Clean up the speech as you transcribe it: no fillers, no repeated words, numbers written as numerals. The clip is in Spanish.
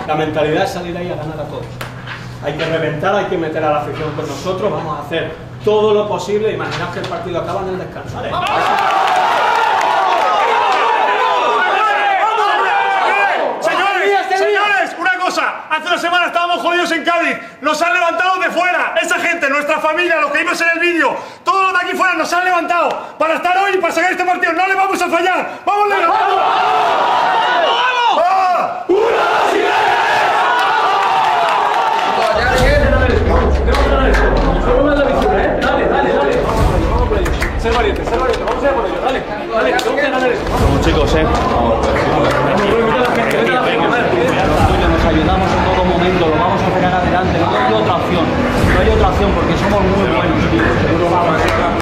La mentalidad es salir ahí a ganar a todos. Hay que reventar, hay que meter a la afición con nosotros, vamos a hacer todo lo posible. Imaginaos que el partido acaba en el descanso. ¿Vale? Señores, una cosa. Hace una semana estábamos jodidos en Cádiz. Nos han levantado de fuera. Esa gente, nuestra familia, los que vimos en el vídeo, todos los de aquí fuera nos han levantado para estar hoy y para sacar este partido. No le vamos a fallar. ¡Vamos, Leo! ¡Vamos! Ser valiente, vamos a ir por ello, dale, tenemos que ganar eso. Vamos chicos, nos ayudamos en todo momento, lo vamos a sacar adelante, no hay otra opción porque somos muy buenos.